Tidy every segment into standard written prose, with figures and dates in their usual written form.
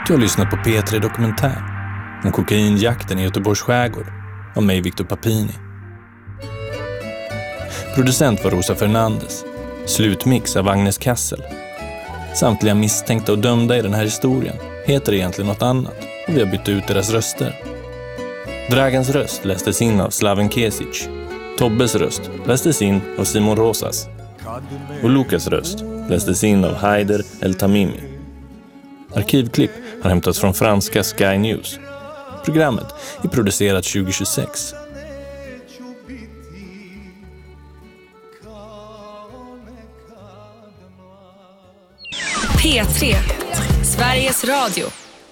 Du har lyssnat på P3 Dokumentär om kokainjakten i Göteborgs skärgård av mig, Victor Papini. Producent var Rosa Fernandes. Slutmix av Agnes Kassel. Samtliga misstänkta och dömda i den här historien heter egentligen något annat och vi har bytt ut deras röster. Dragans röst lästes in av Slaven Kesic. Tobbes röst lästes in av Simon Rosas. Och Lukas röst lästes in av Haider El Tamimi. Arkivklipp har hämtats från franska Sky News. Programmet är producerat 2026. P3, Sveriges Radio.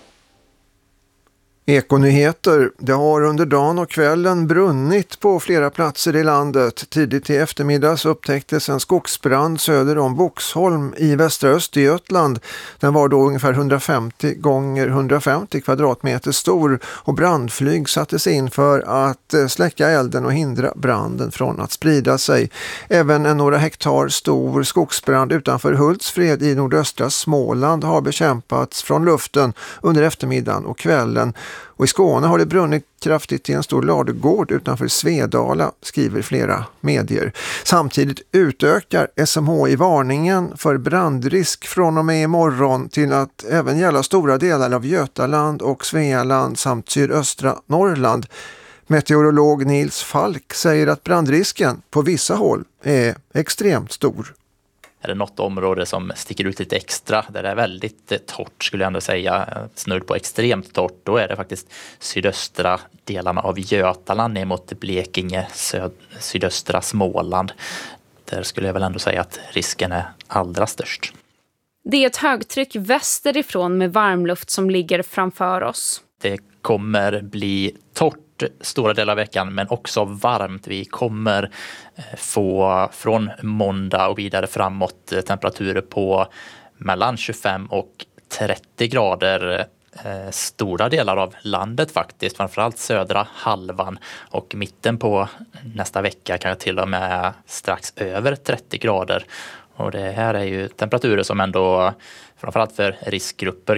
Ekonyheter. Det har under dagen och kvällen brunnit på flera platser i landet. Tidigt i eftermiddags upptäcktes en skogsbrand söder om Boxholm i västra Östergötland. Den var då ungefär 150 gånger 150 kvadratmeter stor och brandflyg sattes in för att släcka elden och hindra branden från att sprida sig. Även en några hektar stor skogsbrand utanför Hultsfred i nordöstra Småland har bekämpats från luften under eftermiddagen och kvällen. Och i Skåne har det brunnit kraftigt i en stor ladugård utanför Svedala, skriver flera medier. Samtidigt utökar SMHI varningen för brandrisk från och med imorgon till att även gälla stora delar av Götaland och Svealand samt sydöstra Norrland. Meteorolog Nils Falk säger att brandrisken på vissa håll är extremt stor. Är det något område som sticker ut lite extra, där det är väldigt torrt skulle jag ändå säga, snudd på extremt torrt, då är det faktiskt sydöstra delarna av Götaland ner mot Blekinge, sydöstra Småland. Där skulle jag väl ändå säga att risken är allra störst. Det är ett högtryck västerifrån med varmluft som ligger framför oss. Det kommer bli torrt stora delar av veckan men också varmt. Vi kommer få från måndag och vidare framåt temperaturer på mellan 25 och 30 grader stora delar av landet faktiskt. Framförallt södra halvan och mitten på nästa vecka kan jag till och med strax över 30 grader. Och det här är ju temperaturer som ändå framförallt för riskgrupper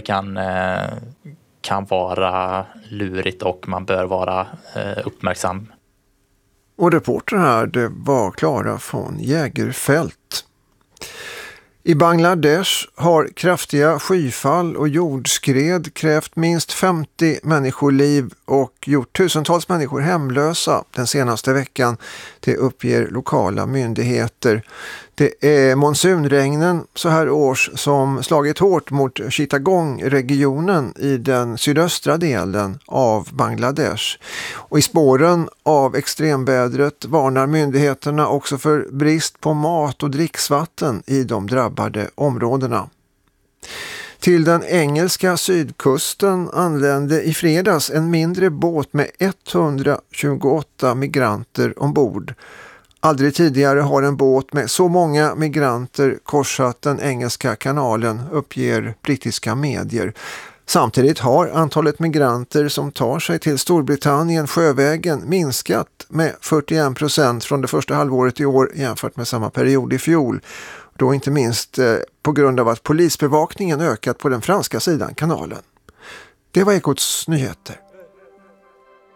kan vara lurigt och man bör vara uppmärksam. Och reporter här, det var Klara von Jägerfält. I Bangladesh har kraftiga skyfall och jordskred krävt minst 50 människoliv och gjort tusentals människor hemlösa den senaste veckan. Det uppger lokala myndigheter. Det är monsunregnen så här års som slagit hårt mot Chittagong-regionen i den sydöstra delen av Bangladesh. Och i spåren av extremvädret varnar myndigheterna också för brist på mat och dricksvatten i de drabbade områdena. Till den engelska sydkusten anlände i fredags en mindre båt med 128 migranter ombord. Aldrig tidigare har en båt med så många migranter korsat den engelska kanalen, uppger brittiska medier. Samtidigt har antalet migranter som tar sig till Storbritannien sjövägen minskat med 41% från det första halvåret i år jämfört med samma period i fjol. Då inte minst på grund av att polisbevakningen ökat på den franska sidan kanalen. Det var Ekots nyheter.